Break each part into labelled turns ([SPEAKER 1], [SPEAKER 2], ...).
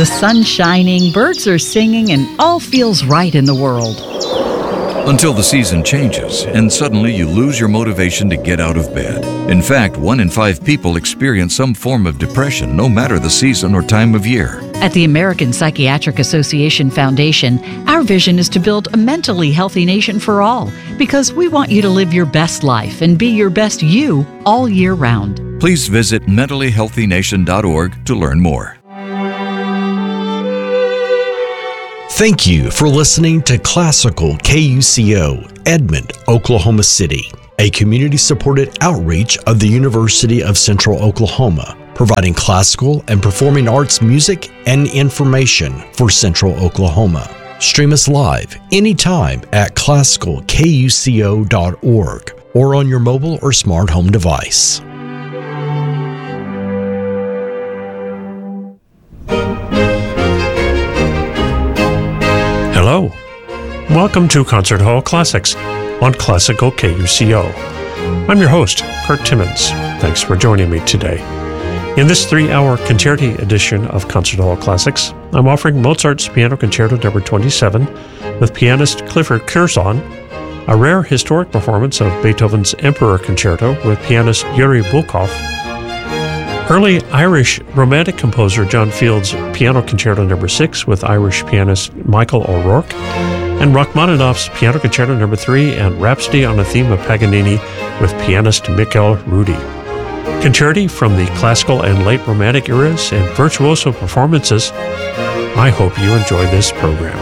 [SPEAKER 1] The sun's shining, birds are singing, and all feels right in the world.
[SPEAKER 2] Until the season changes, and suddenly you lose your motivation to get out of bed. In fact, 1 in 5 people experience some form of depression, no matter the season or time of year.
[SPEAKER 1] At the American Psychiatric Association Foundation, our vision is to build a mentally healthy nation for all, because we want you to live your best life and be your best you all year round.
[SPEAKER 2] Please visit mentallyhealthynation.org to learn more.
[SPEAKER 3] Thank you for listening to Classical KUCO, Edmond, Oklahoma City, a community-supported outreach of the University of Central Oklahoma, providing classical and performing arts music and information for Central Oklahoma. Stream us live anytime at classicalkuco.org or on your mobile or smart home device.
[SPEAKER 4] Hello. Welcome to Concert Hall Classics on Classical KUCO. I'm your host, Kurt Timmons. Thanks for joining me today. In this 3-hour concerti edition of Concert Hall Classics, I'm offering Mozart's Piano Concerto No. 27 with pianist Clifford Curzon, a rare historic performance of Beethoven's Emperor Concerto with pianist Yuri Bukov, early Irish Romantic composer John Field's Piano Concerto No. 6 with Irish pianist Michael O'Rourke, and Rachmaninoff's Piano Concerto No. 3 and Rhapsody on a Theme of Paganini with pianist Mikhail Rudi. Concerti from the classical and late Romantic eras and virtuoso performances. I hope you enjoy this program.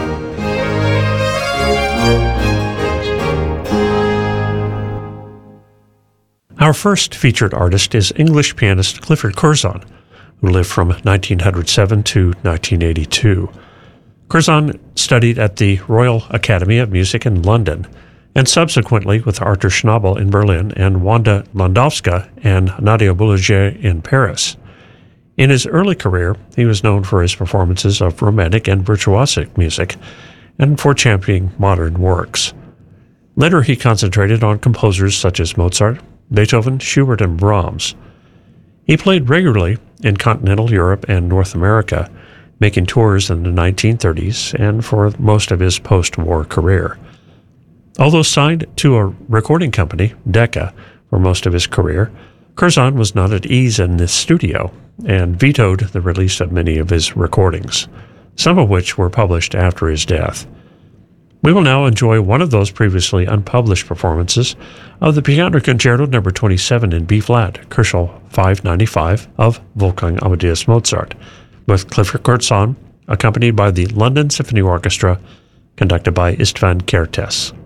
[SPEAKER 4] Our first featured artist is English pianist Clifford Curzon, who lived from 1907 to 1982. Curzon studied at the Royal Academy of Music in London, and subsequently with Arthur Schnabel in Berlin and Wanda Landowska and Nadia Boulanger in Paris. In his early career, he was known for his performances of romantic and virtuosic music, and for championing modern works. Later, he concentrated on composers such as Mozart, Beethoven, Schubert, and Brahms. He played regularly in continental Europe and North America, making tours in the 1930s and for most of his post-war career. Although signed to a recording company, Decca, for most of his career, Curzon was not at ease in the studio and vetoed the release of many of his recordings, some of which were published after his death. We will now enjoy one of those previously unpublished performances of the Piano Concerto No. 27 in B-flat, Kochel 595 of Wolfgang Amadeus Mozart, with Clifford Curzon, accompanied by the London Symphony Orchestra, conducted by Istvan Kertész.